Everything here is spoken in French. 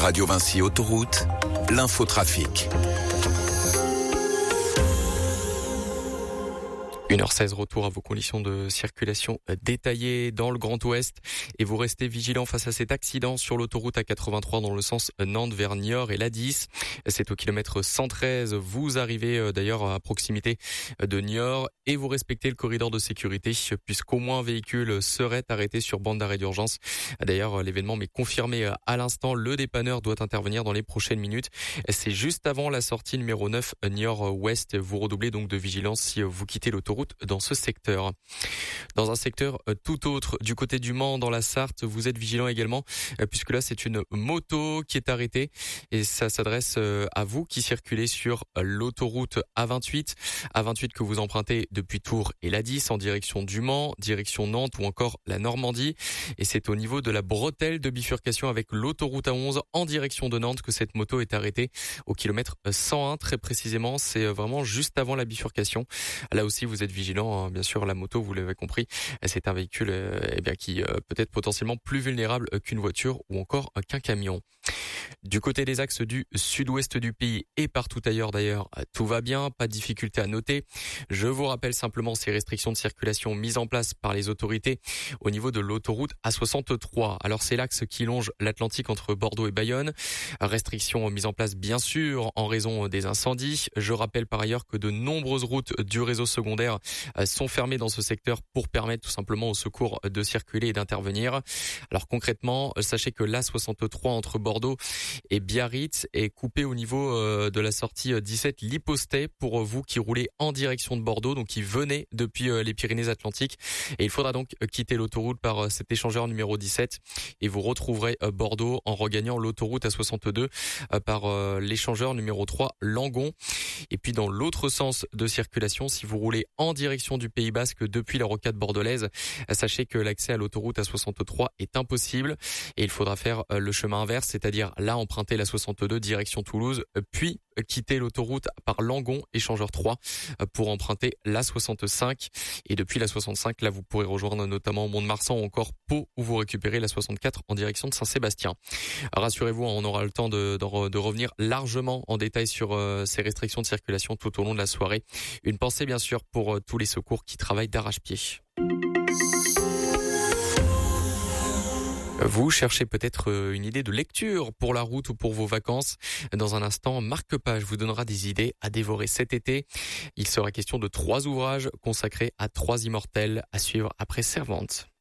Radio Vinci Autoroute, l'infotrafic. 1h16, retour à vos conditions de circulation détaillées dans le Grand Ouest et vous restez vigilants face à cet accident sur l'autoroute A83 dans le sens Nantes vers Niort et l'A10. C'est au kilomètre 113. Vous arrivez d'ailleurs à proximité de Niort et vous respectez le corridor de sécurité puisqu'au moins un véhicule serait arrêté sur bande d'arrêt d'urgence. D'ailleurs, l'événement m'est confirmé à l'instant. Le dépanneur doit intervenir dans les prochaines minutes. C'est juste avant la sortie numéro 9 Niort-Ouest. Vous redoublez donc de vigilance si vous quittez l'autoroute dans ce secteur. Dans un secteur tout autre, du côté du Mans, dans la Sarthe, vous êtes vigilant également, puisque là c'est une moto qui est arrêtée et ça s'adresse à vous qui circulez sur l'autoroute A28 que vous empruntez depuis Tours et l'A10 en direction du Mans, direction Nantes ou encore la Normandie. Et c'est au niveau de la bretelle de bifurcation avec l'autoroute A11 en direction de Nantes que cette moto est arrêtée au kilomètre 101 très précisément. C'est vraiment juste avant la bifurcation. Là aussi vous êtes vigilant, hein. Bien sûr, la moto, vous l'avez compris, c'est un véhicule qui peut être potentiellement plus vulnérable qu'une voiture ou encore qu'un camion. Du côté des axes du sud-ouest du pays et partout ailleurs d'ailleurs, tout va bien, pas de difficulté à noter. Je vous rappelle simplement ces restrictions de circulation mises en place par les autorités au niveau de l'autoroute A63. Alors c'est l'axe qui longe l'Atlantique entre Bordeaux et Bayonne. Restrictions mises en place bien sûr en raison des incendies. Je rappelle par ailleurs que de nombreuses routes du réseau secondaire sont fermées dans ce secteur pour permettre tout simplement aux secours de circuler et d'intervenir. Alors concrètement, sachez que l'A63 entre Bordeaux et Biarritz est coupé au niveau de la sortie 17 Lipostet pour vous qui roulez en direction de Bordeaux, donc qui venez depuis les Pyrénées-Atlantiques. Et il faudra donc quitter l'autoroute par cet échangeur numéro 17 et vous retrouverez Bordeaux en regagnant l'autoroute A62 par l'échangeur numéro 3 Langon. Et puis dans l'autre sens de circulation, si vous roulez en direction du Pays Basque depuis la rocade bordelaise, sachez que l'accès à l'autoroute A63 est impossible et il faudra faire le chemin inverse, c'est-à-dire là emprunter la 62 direction Toulouse, puis quitter l'autoroute par Langon, échangeur 3, pour emprunter la 65. Et depuis la 65, là, vous pourrez rejoindre notamment Mont-de-Marsan ou encore Pau, où vous récupérez la 64 en direction de Saint-Sébastien. Rassurez-vous, on aura le temps de revenir largement en détail sur ces restrictions de circulation tout au long de la soirée. Une pensée, bien sûr, pour tous les secours qui travaillent d'arrache-pied. Vous cherchez peut-être une idée de lecture pour la route ou pour vos vacances. Dans un instant, Marc Page vous donnera des idées à dévorer cet été. Il sera question de 3 ouvrages consacrés à 3 immortels à suivre après Servante.